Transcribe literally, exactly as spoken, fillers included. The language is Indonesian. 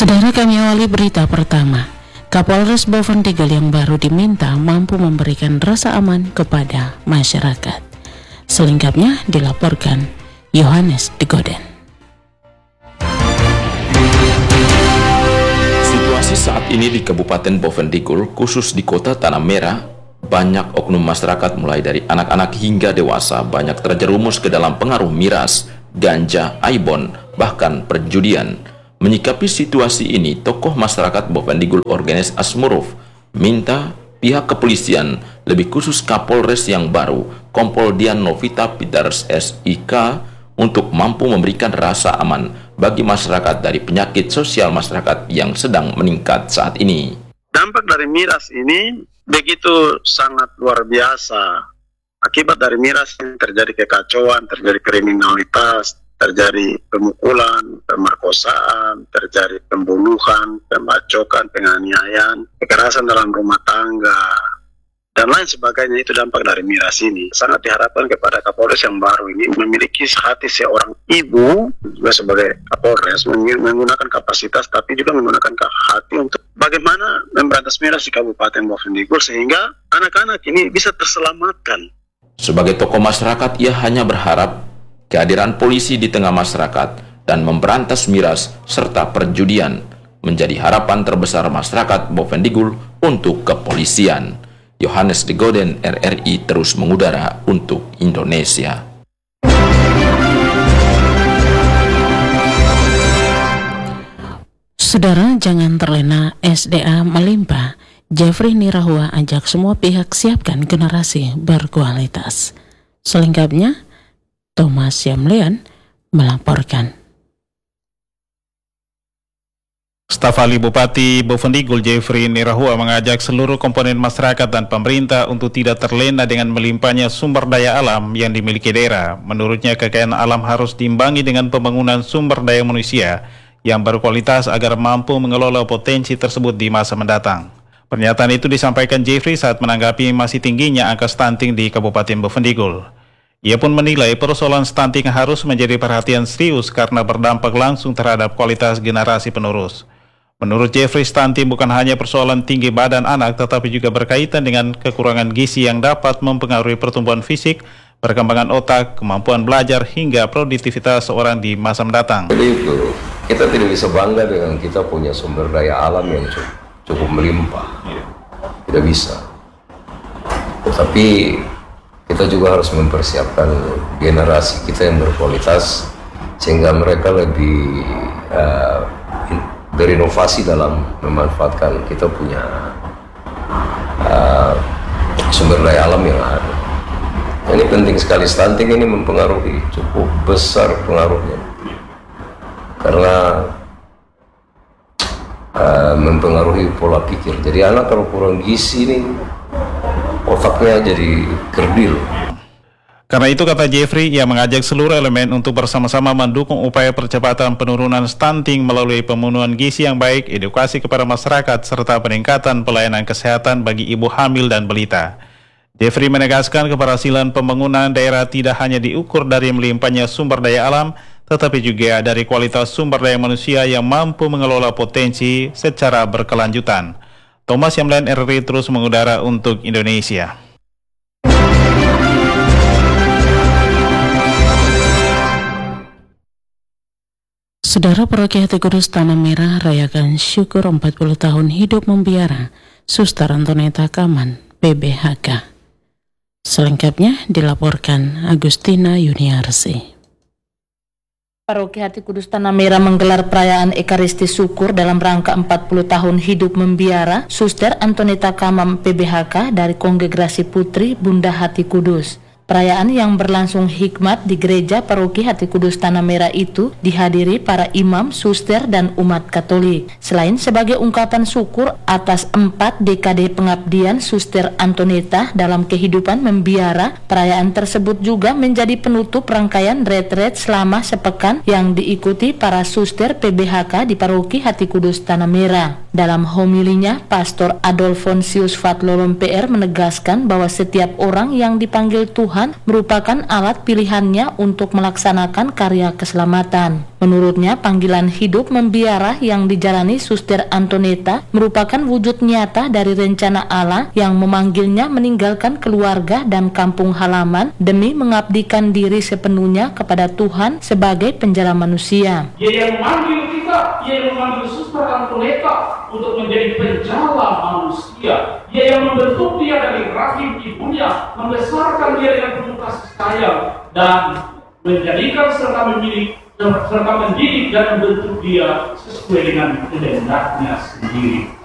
Saudara, kami awali berita pertama. Kapolres Bovendigul yang baru diminta mampu memberikan rasa aman kepada masyarakat. Selengkapnya dilaporkan Yohanes Degoden. Situasi saat ini di Kabupaten Bovendigul, khusus di kota Tanah Merah, banyak oknum masyarakat mulai dari anak-anak hingga dewasa banyak terjerumus ke dalam pengaruh miras, ganja, aibon, bahkan perjudian. Menyikapi situasi ini, tokoh masyarakat Bovendigul Organis Asmuruf minta pihak kepolisian, lebih khusus Kapolres yang baru, Kompol Dian Novita Peters S I K, untuk mampu memberikan rasa aman bagi masyarakat dari penyakit sosial masyarakat yang sedang meningkat saat ini. Dampak dari miras ini begitu sangat luar biasa. Akibat dari miras ini terjadi kekacauan, terjadi kriminalitas, terjadi pemukulan, pemerkosaan, terjadi pembunuhan, pembacokan, penganiayaan, kekerasan dalam rumah tangga, dan lain sebagainya. Itu dampak dari miras ini. Sangat diharapkan kepada Kapolres yang baru ini memiliki hati seorang ibu, juga sebagai Kapolres, menggunakan kapasitas, tapi juga menggunakan hati untuk bagaimana memberantas miras di Kabupaten Bovendigul, sehingga anak-anak ini bisa terselamatkan. Sebagai tokoh masyarakat, ia hanya berharap kehadiran polisi di tengah masyarakat dan memberantas miras serta perjudian menjadi harapan terbesar masyarakat Bovendigul untuk kepolisian. Yohanes Degoden, R R I, terus mengudara untuk Indonesia. Saudara, jangan terlena, S D A melimpah. Jeffrey Nirahua ajak semua pihak siapkan generasi berkualitas. Selengkapnya Thomas Yamlian melaporkan. Staf ahli Bupati Bovendigul Jeffrey Nirahua mengajak seluruh komponen masyarakat dan pemerintah untuk tidak terlena dengan melimpahnya sumber daya alam yang dimiliki daerah. Menurutnya, kekayaan alam harus diimbangi dengan pembangunan sumber daya manusia yang berkualitas agar mampu mengelola potensi tersebut di masa mendatang. Pernyataan itu disampaikan Jeffrey saat menanggapi masih tingginya angka stunting di Kabupaten Bovendigul. Ia pun menilai persoalan stunting harus menjadi perhatian serius karena berdampak langsung terhadap kualitas generasi penerus. Menurut Jeffrey, stunting bukan hanya persoalan tinggi badan anak, tetapi juga berkaitan dengan kekurangan gizi yang dapat mempengaruhi pertumbuhan fisik, perkembangan otak, kemampuan belajar, hingga produktivitas seorang di masa mendatang. Jadi itu, kita tidak bisa bangga dengan kita punya sumber daya alam yang cukup, cukup melimpah. Tidak bisa. Tetapi kita juga harus mempersiapkan generasi kita yang berkualitas sehingga mereka lebih uh, berinovasi dalam memanfaatkan kita punya uh, sumber daya alam yang ada. Ini penting sekali. Stunting ini mempengaruhi, cukup besar pengaruhnya, karena uh, mempengaruhi pola pikir. Jadi anak kalau kurang gizi ini otaknya jadi kerdil. Karena itu, kata Jeffrey, ia mengajak seluruh elemen untuk bersama-sama mendukung upaya percepatan penurunan stunting melalui pemenuhan gizi yang baik, edukasi kepada masyarakat, serta peningkatan pelayanan kesehatan bagi ibu hamil dan balita. Jeffrey menegaskan keberhasilan pembangunan daerah tidak hanya diukur dari melimpahnya sumber daya alam, tetapi juga dari kualitas sumber daya manusia yang mampu mengelola potensi secara berkelanjutan. Thomas Yamlian, R R I, terus mengudara untuk Indonesia. Saudara, Paroki Hati Kudus Tanah Merah rayakan syukur empat puluh tahun hidup membiara Suster Antoneta Kaman, P B H K. Selengkapnya dilaporkan Agustina Yuniarsi. Paroki Hati Kudus Tanah Merah menggelar perayaan Ekaristi Syukur dalam rangka empat puluh tahun hidup membiara Suster Antoneta Kaman, P B H K dari Kongregasi Putri Bunda Hati Kudus. Perayaan yang berlangsung hikmat di Gereja Paroki Hati Kudus Tanah Merah itu dihadiri para imam, suster, dan umat Katolik. Selain sebagai ungkapan syukur atas empat dekade pengabdian Suster Antoneta dalam kehidupan membiara, perayaan tersebut juga menjadi penutup rangkaian retret selama sepekan yang diikuti para suster P B H K di Paroki Hati Kudus Tanah Merah. Dalam homilinya, Pastor Adolfonsius Fatlolom P R menegaskan bahwa setiap orang yang dipanggil Tuhan merupakan alat pilihannya untuk melaksanakan karya keselamatan. Menurutnya, panggilan hidup membiara yang dijalani Suster Antoneta merupakan wujud nyata dari rencana Allah yang memanggilnya meninggalkan keluarga dan kampung halaman demi mengabdikan diri sepenuhnya kepada Tuhan sebagai penjala manusia. Dia yang memanggil kita, dia yang memanggil Suster Antoneta untuk menjadi penjala manusia. Dia yang membentuk dia dari rahim ibunya, membesarkan dia dengan penuh kasih sayang dan menjadikan serta memilih serta mendidik dan membentuk dia sesuai dengan kehendaknya sendiri.